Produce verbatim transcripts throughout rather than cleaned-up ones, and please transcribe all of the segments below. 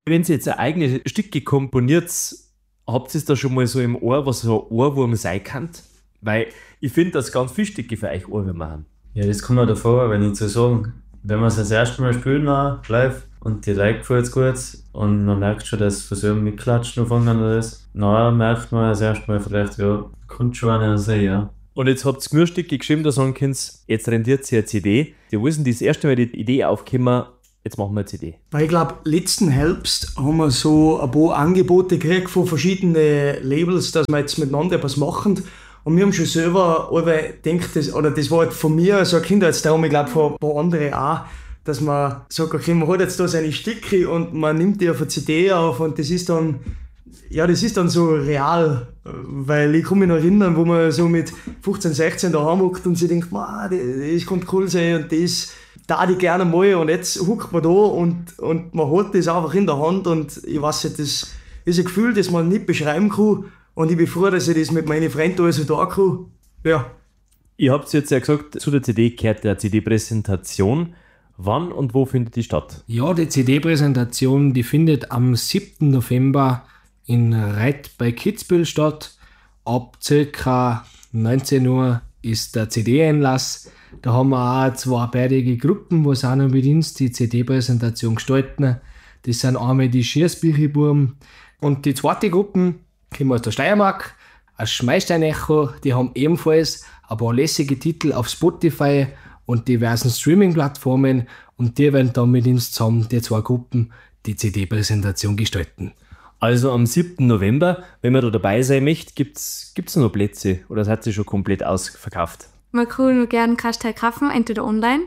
Wenn ihr jetzt ein eigenes Stücke komponiert, habt ihr da schon mal so im Ohr, was so ein Ohrwurm sein kann? Weil ich finde, dass ganz viele Stücke für euch Ohrwürmer machen. Ja, das kommt mir davor, wenn ich zu sagen, wenn wir es das erste Mal spielen auch, live und die Leute gefällt es gut und man merkt schon, dass von so einem Mitklatschen anfangen oder das, dann merkt man das erste Mal vielleicht, ja, kommt schon einer sein, ja. Und jetzt habt ihr nur Stücke geschrieben, da sagen könnt, jetzt rendiert sie eine C D. Die wissen, das erste Mal die Idee aufgekommen, jetzt machen wir eine C D. Weil ich glaube, letzten Herbst haben wir so ein paar Angebote gekriegt von verschiedenen Labels, dass wir jetzt miteinander etwas machen. Und wir haben schon selber gedacht, das, oder das war halt von mir so ein Kindheitstraum, ich glaube von ein paar anderen auch, dass man sagt, okay, man hat jetzt da seine Stücke und man nimmt die auf eine C D auf und das ist dann, ja, das ist dann so real. Weil ich kann mich noch erinnern, wo man so mit fünfzehn, sechzehn daheim hockt und sich denkt, das, das könnte cool sein und das da ich gerne mal und jetzt huckt man da und, und man hat das einfach in der Hand und ich weiß nicht, das ist ein Gefühl, das man nicht beschreiben kann und ich bin froh, dass ich das mit meinen Freunden also da kann. Ja. Ihr habt jetzt ja gesagt, zu der C D gehört der C D-Präsentation. Wann und wo findet die statt? Ja, die C D-Präsentation, die findet am siebten November in Reit bei Kitzbühel statt. Ab ca. neunzehn Uhr ist der C D-Einlass. Da haben wir auch zwei beidige Gruppen, die auch noch mit uns die C D-Präsentation gestalten. Das sind einmal die Schiersbücherbuben und die zweite Gruppe kommen aus der Steiermark, aus Schmeistein-Echo. Die haben ebenfalls ein paar lässige Titel auf Spotify und diversen Streaming-Plattformen und die werden dann mit uns zusammen, die zwei Gruppen, die C D-Präsentation gestalten. Also am siebten November, wenn man da dabei sein möchte, gibt es noch Plätze oder seid ihr schon komplett ausverkauft? Man kann nur gerne Kastel kaufen, entweder online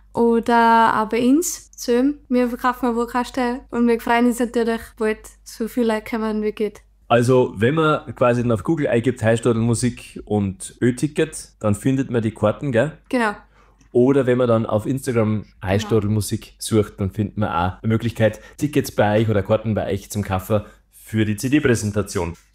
oder auch bei uns. So, wir verkaufen ein paar Kastel und wir freuen uns natürlich, bald so viele Leute kommen wie geht. Also wenn man quasi dann auf Google eingibt Heißstadelmusik und Ö-Ticket, dann findet man die Karten, gell? Genau. Oder wenn man dann auf Instagram Heißstadelmusik sucht, dann findet man auch eine Möglichkeit, Tickets bei euch oder Karten bei euch zum Kaufen für die C D-Präsentation.